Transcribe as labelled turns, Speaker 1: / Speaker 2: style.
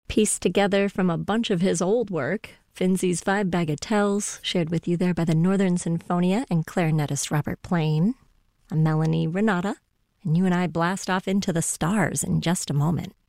Speaker 1: pieced together from a bunch of his old work, Finzi's 5 Bagatelles, shared with you there by the Northern Sinfonia and clarinetist Robert Plain. I'm Melanie Renata, and you and I blast off into the stars in just a moment.